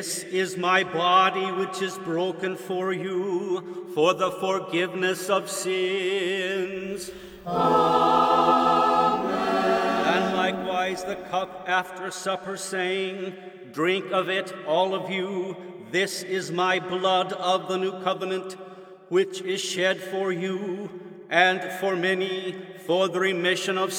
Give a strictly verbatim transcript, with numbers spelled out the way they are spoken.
This is my body which is broken for you, for the forgiveness of sins. Amen. And likewise the cup after supper, saying, Drink of it, all of you. This is my blood of the new covenant, which is shed for you and for many for the remission of